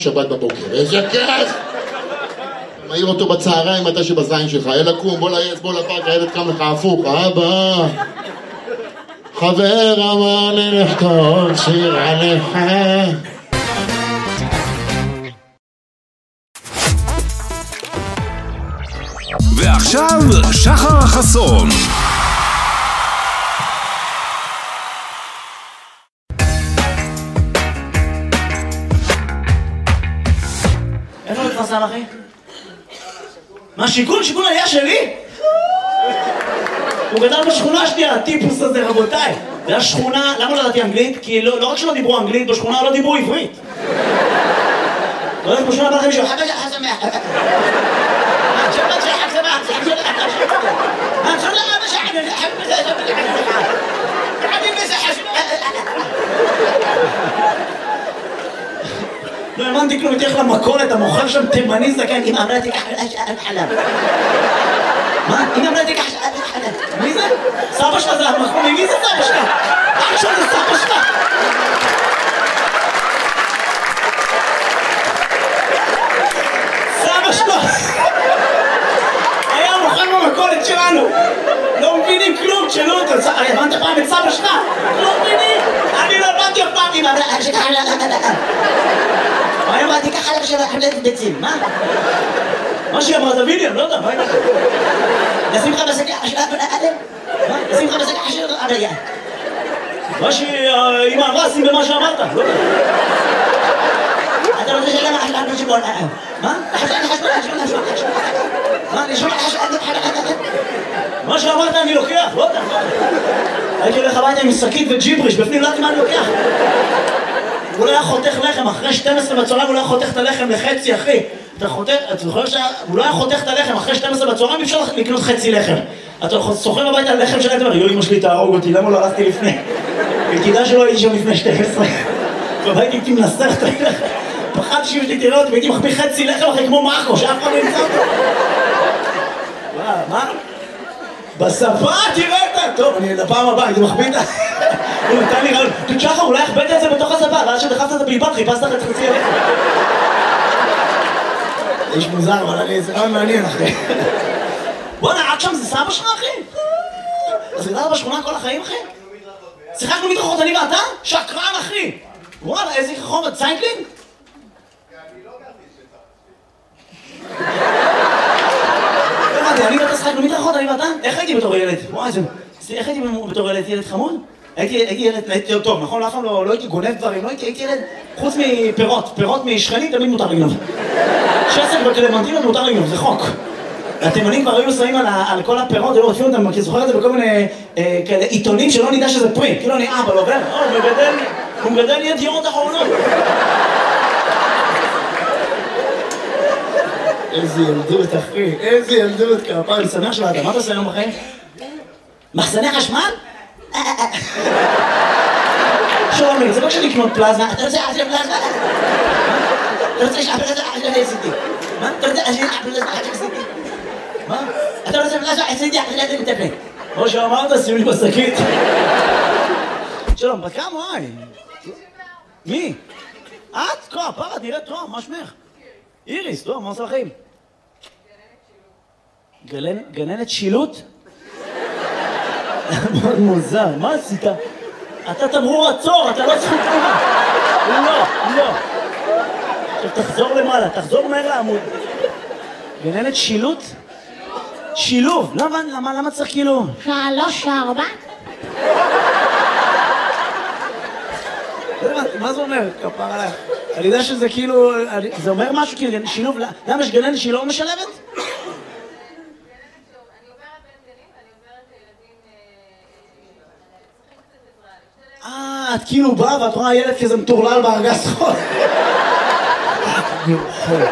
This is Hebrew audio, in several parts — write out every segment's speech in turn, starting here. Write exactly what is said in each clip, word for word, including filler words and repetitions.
שבת בבוקר, איזה כיף! מעיר אותו בצהריים מתי שבזין שלך, יאללה קום, בוא לעץ, בוא לפארק, הילד קם לך הפוך, אבא! חבר אמר לי לכתוב שיר עליך. ועכשיו שחר חסון. איפה מתפרסם אחי? מה שיכון? שיכון היה שלי? הוא גדל בשכונה שלי, הטיפוס הזה רבותיי. זה היה שכונה, למה לא ידעתי אנגלית? כי לא, לא רק שלא דיברו אנגלית, בשכונה לא דיברו עברית. לא יודעת, בשכונה בא לכם מישהו, חבא שחר שמח. שבת שחר שמח, שחר שמח, שחר לא האמנתי כלום, תלך למכולת, המוכר שם תימני זקן, אמא אמרה תיקח חלב. מה? אמא אמרה תיקח חלב. מי זה? סבא שלך זה המחמומי, מי זה סבא שלך? אח שלך זה סבא שלך. סבא שלך היה מוכר במכולת שלנו. לא מבינים כלום, תשאלו אותו, הבנת פעם את סבא שלך? לא מבינים, אני לא הבנתי אף פעם, אמא אמרה תיקח חלב. מה אמרתי ככה לך של החלטת ביצים, מה? מה שהיא אמרת ויליאם, לא יודע, מה אמרת? נשים לך בסקה של אדם? מה? נשים לך בסקה של אדם? מה שאמא אמרה, שים במה שאמרת, לא יודע. אתה רוצה שלמה אחלה אדם שבו אדם? מה? מה? נשמע לך שאדם? מה שאמרת אני לוקח, לא יודע. הייתי הולך הביתה עם שקית וג'יבריש, בפנים לא יודעת מה אני לוקח. הוא לא היה חותך לחם, אחרי שתים עשרה בצהריים הוא לא היה חותך את הלחם לחצי, אחי. אתה חותך, אתה זוכר שהוא לא היה חותך את הלחם, אחרי שתים עשרה בצהריים אי אפשר לקנות חצי לחם. אתה סוחר הביתה על לחם שלהם, אתה אומר, יו אמא שלי תהרוג אותי, למה לא הלכתי לפני? וכדאי שלא הייתי שם לפני שתים עשרה. והייתי הייתי מנסח את הלחם. פחדתי שאם שלי תראה אותי, והייתי מחביא חצי לחם אחרי כמו מרקו, שאף פעם לא ימצא אותו. מה? מה? בספה תראה אותה! טוב, אני לפעם הבאה, הייתי מחביא את ה... הוא נתן לי רעיון, שחר, אולי הכבדת את זה בתוך הספה, ואז שדחפת את הבלבד, חיפשת לך את חצי הלחם. זה איש מוזר, אבל אני זה רעיון מעניין, אחי. בוא'נה, עד שם זה סבא שלך, אחי? אז גדלת בשכונה כל החיים, אחי? שיחקנו מדרכות, אני ואתה? שקרן, אחי! וואלה, איזה חומר, ציינקלינג? אני לא גרתי שצריך. הבנתי, אני ואתה שיחקנו מדרכות, אני ואתה? איך הייתי בתור ילד? וואי, זה... איך הייתי בתור ילד? ילד חמוד? הייתי ילד, הייתי טוב, נכון? אף פעם לא הייתי גונב דברים, לא הייתי ילד, חוץ מפירות, פירות משכנים תמיד מותר לגנוב. שסק בקלמנטינות מותר לגנוב, זה חוק. התימנים כבר היו שמים על כל הפירות, היו רודפים אותם, כי זוכר את זה בכל מיני כאלה עיתונים שלא נדע שזה פרי, כאילו אני אבא, לא עובר, הוא מגדל, הוא מגדל ידיעות אחרונות. איזה ילדות, אחי, איזה ילדות, כפר, אני שמח שבאת, מה אתה עושה היום בחיים? מחסני חשמל? שלומי, זה לא כשאני לקנות פלזמה, אתה רוצה לעשות פלזמה? אתה רוצה לעשות פלזמה? אני עשיתי. מה? אתה רוצה לעשות פלזמה? אני עשיתי. מה? אתה רוצה פלזמה? עשיתי, אני עשיתי מטפל. כמו שאמרת, שימי בשקית. שלום, בת כמה וואי? מי? את? כה, פרה, נראית טוב, מה שמך? איריס, טוב, מה עושה לכם? גננת שילוט? מאוד מוזר, מה עשית? אתה תמרור עצור, אתה לא זכות תנועה. לא, לא. עכשיו תחזור למעלה, תחזור מהר לעמוד. גננת שילוט? שילוב. למה, למה צריך כאילו? שלוש, ארבע. מה זה אומר? כפר עליי. אני יודע שזה כאילו, זה אומר משהו כאילו, שילוב, למה יש גננת שהיא לא משלבת? אה, את כאילו באה ואת רואה ילד כזה מטורלל בארגז חול. אני חול.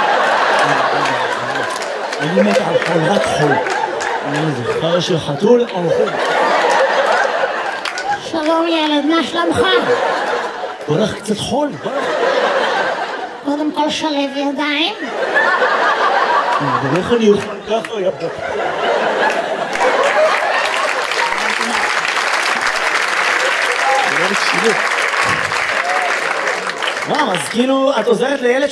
אני מת על חול, רק חול. אני זוכר של חתול או חול. שלום ילד, מה שלומך? בוא נלך קצת חול, בוא נלך. קודם כל שלב ידיים. איך אני אוכל ככה יפה. וואו, אז כאילו, את עוזרת לילד